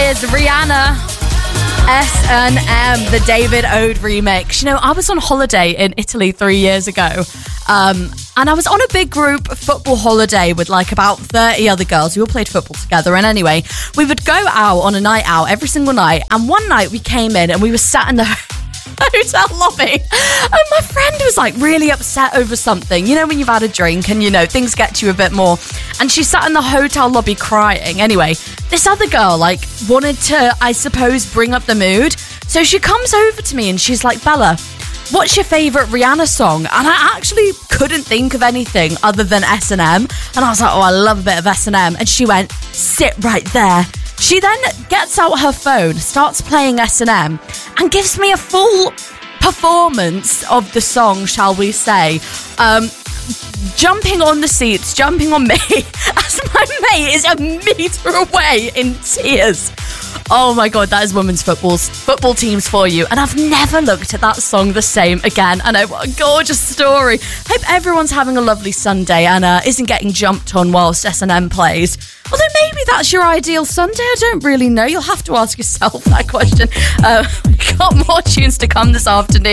is Rihanna, S&M, the David Ode remix. You know, I was on holiday in Italy 3 years ago, and I was on a big group football holiday with like about 30 other girls who all played football together. And anyway, we would go out on a night out every single night. And one night we came in and we were sat in the hotel lobby, and my friend was like really upset over something. You know, when you've had a drink and, you know, things get to you a bit more. And she sat in the hotel lobby crying. Anyway, this other girl like wanted to, I suppose, bring up the mood. So she comes over to me and she's like, Bella, what's your favourite Rihanna song? And I actually couldn't think of anything other than S&M. And I was like, oh, I love a bit of S&M. And she went, sit right there. She then gets out her phone, starts playing S&M, and gives me a full performance of the song, shall we say. Jumping on the seats, jumping on me, as my mate is a metre away in tears. Oh my God, that is women's football teams for you. And I've never looked at that song the same again. I know, what a gorgeous story. Hope everyone's having a lovely Sunday and isn't getting jumped on whilst S&M plays. Although maybe that's your ideal Sunday, I don't really know. You'll have to ask yourself that question. We've got more tunes to come this afternoon.